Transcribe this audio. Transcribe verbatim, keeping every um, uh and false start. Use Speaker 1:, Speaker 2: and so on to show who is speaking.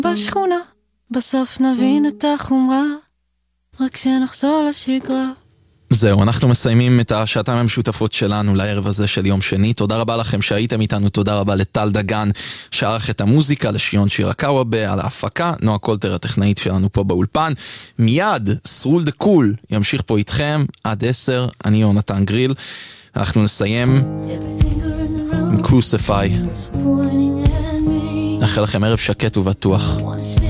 Speaker 1: בשכונה, בסוף נבין את החומרה, רק כשנחזור לשגרה.
Speaker 2: זהו, אנחנו מסיימים את השעתיים המשותפות שלנו לערב הזה של יום שני. תודה רבה לכם שהייתם איתנו, תודה רבה לטל דגן שערך את המוזיקה, לשיון שירה קאוובה על ההפקה, נועה קולטר הטכנאית שלנו פה באולפן. מיד סרול דה קול ימשיך פה איתכם עד עשר, אני יונתן גריל. אנחנו נסיים עם קרוסיפיי. נאחל לכם ערב שקט ובטוח.